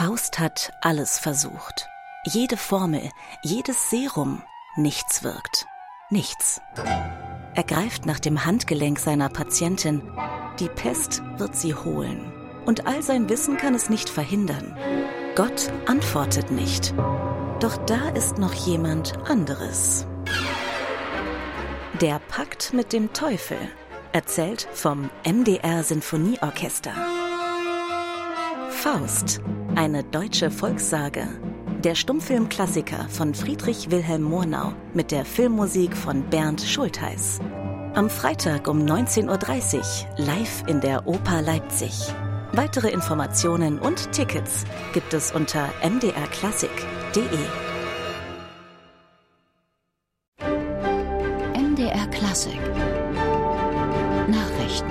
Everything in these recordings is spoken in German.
Faust hat alles versucht. Jede Formel, jedes Serum, nichts wirkt. Nichts. Er greift nach dem Handgelenk seiner Patientin. Die Pest wird sie holen. Und all sein Wissen kann es nicht verhindern. Gott antwortet nicht. Doch da ist noch jemand anderes. Der Pakt mit dem Teufel. Erzählt vom MDR Sinfonieorchester. Faust, eine deutsche Volkssage. Der Stummfilmklassiker von Friedrich Wilhelm Murnau mit der Filmmusik von Bernd Schultheiß. Am Freitag um 19:30 Uhr live in der Oper Leipzig. Weitere Informationen und Tickets gibt es unter mdrklassik.de. MDR Klassik Nachrichten.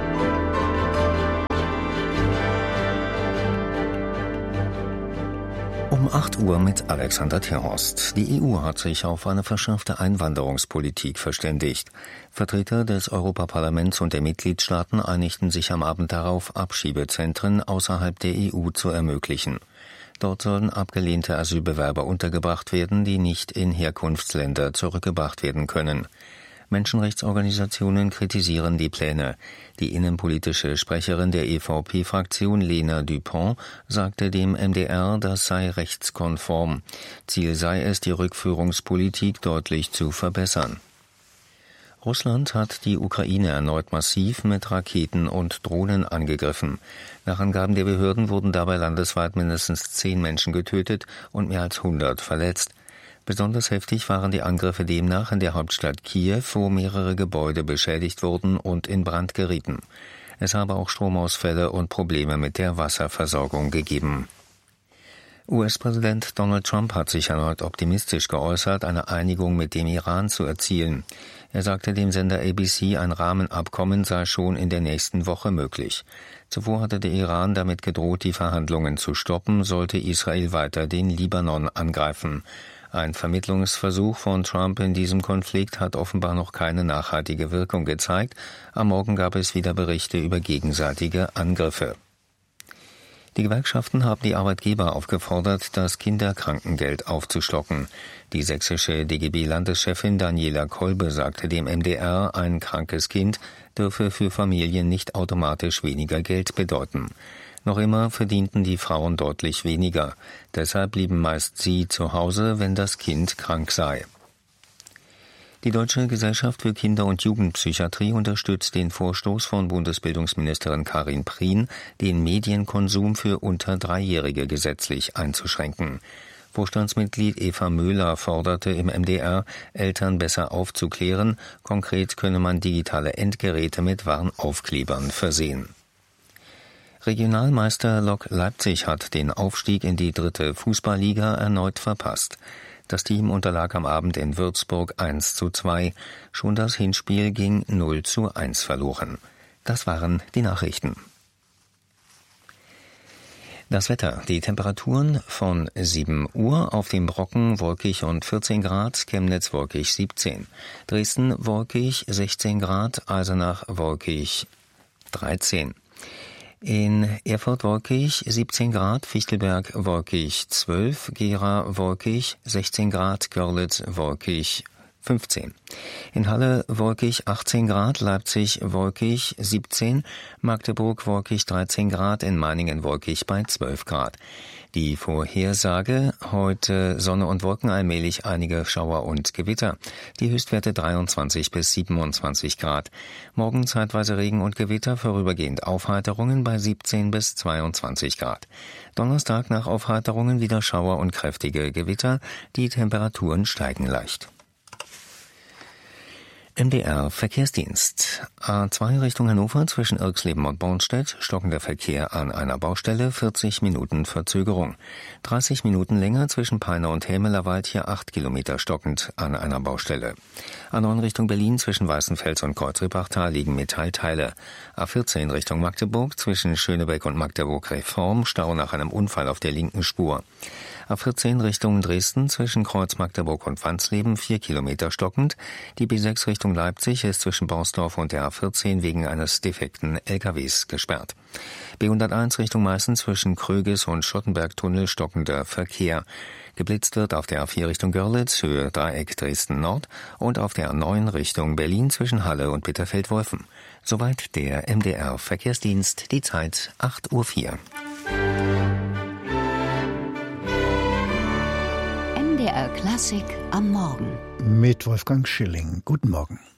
Um 8 Uhr mit Alexander Terhorst. Die EU hat sich auf eine verschärfte Einwanderungspolitik verständigt. Vertreter des Europaparlaments und der Mitgliedstaaten einigten sich am Abend darauf, Abschiebezentren außerhalb der EU zu ermöglichen. Dort sollen abgelehnte Asylbewerber untergebracht werden, die nicht in Herkunftsländer zurückgebracht werden können. Menschenrechtsorganisationen kritisieren die Pläne. Die innenpolitische Sprecherin der EVP-Fraktion, Lena Dupont, sagte dem MDR, das sei rechtskonform. Ziel sei es, die Rückführungspolitik deutlich zu verbessern. Russland hat die Ukraine erneut massiv mit Raketen und Drohnen angegriffen. Nach Angaben der Behörden wurden dabei landesweit mindestens 10 Menschen getötet und mehr als 100 verletzt. Besonders heftig waren die Angriffe demnach in der Hauptstadt Kiew, wo mehrere Gebäude beschädigt wurden und in Brand gerieten. Es habe auch Stromausfälle und Probleme mit der Wasserversorgung gegeben. US-Präsident Donald Trump hat sich erneut optimistisch geäußert, eine Einigung mit dem Iran zu erzielen. Er sagte dem Sender ABC, ein Rahmenabkommen sei schon in der nächsten Woche möglich. Zuvor hatte der Iran damit gedroht, die Verhandlungen zu stoppen, sollte Israel weiter den Libanon angreifen. Ein Vermittlungsversuch von Trump in diesem Konflikt hat offenbar noch keine nachhaltige Wirkung gezeigt. Am Morgen gab es wieder Berichte über gegenseitige Angriffe. Die Gewerkschaften haben die Arbeitgeber aufgefordert, das Kinderkrankengeld aufzustocken. Die sächsische DGB-Landeschefin Daniela Kolbe sagte dem MDR, ein krankes Kind dürfe für Familien nicht automatisch weniger Geld bedeuten. Noch immer verdienten die Frauen deutlich weniger. Deshalb blieben meist sie zu Hause, wenn das Kind krank sei. Die Deutsche Gesellschaft für Kinder- und Jugendpsychiatrie unterstützt den Vorstoß von Bundesbildungsministerin Karin Prien, den Medienkonsum für unter 3-Jährige gesetzlich einzuschränken. Vorstandsmitglied Eva Möhler forderte im MDR, Eltern besser aufzuklären. Konkret könne man digitale Endgeräte mit Warnaufklebern versehen. Regionalmeister Lok Leipzig hat den Aufstieg in die 3. Fußballliga erneut verpasst. Das Team unterlag am Abend in Würzburg 1:2. Schon das Hinspiel ging 0:1 verloren. Das waren die Nachrichten. Das Wetter. Die Temperaturen von 7 Uhr auf dem Brocken wolkig und 14 Grad, Chemnitz wolkig 17. Dresden wolkig 16 Grad, Eisenach wolkig 13. In Erfurt wolkig 17 Grad, Fichtelberg wolkig 12, Gera wolkig 16 Grad, Görlitz wolkig 15. In Halle wolkig 18 Grad, Leipzig wolkig 17, Magdeburg wolkig 13 Grad, in Meiningen wolkig bei 12 Grad. Die Vorhersage: heute Sonne und Wolken, allmählich einige Schauer und Gewitter. Die Höchstwerte 23 bis 27 Grad. Morgen zeitweise Regen und Gewitter, vorübergehend Aufheiterungen bei 17 bis 22 Grad. Donnerstag nach Aufheiterungen wieder Schauer und kräftige Gewitter. Die Temperaturen steigen leicht. MDR Verkehrsdienst. A2 Richtung Hannover zwischen Irxleben und Bornstedt, stockender Verkehr an einer Baustelle, 40 Minuten Verzögerung. 30 Minuten länger zwischen Peine und Hämelerwald, hier 8 Kilometer stockend an einer Baustelle. A9 Richtung Berlin zwischen Weißenfels und Kreuzrippachtal liegen Metallteile. A14 Richtung Magdeburg zwischen Schönebeck und Magdeburg Reform, Stau nach einem Unfall auf der linken Spur. A14 Richtung Dresden zwischen Kreuz Magdeburg und Wansleben 4 Kilometer stockend. Die B6 Richtung Leipzig ist zwischen Borsdorf und der A14 wegen eines defekten LKWs gesperrt. B101 Richtung Meißen zwischen Kröges und Schottenbergtunnel stockender Verkehr. Geblitzt wird auf der A4 Richtung Görlitz, Höhe Dreieck Dresden Nord und auf der A9 Richtung Berlin zwischen Halle und Bitterfeld-Wolfen. Soweit der MDR Verkehrsdienst, die Zeit 8:04 Uhr. MDR Klassik am Morgen. Mit Wolfgang Schilling. Guten Morgen.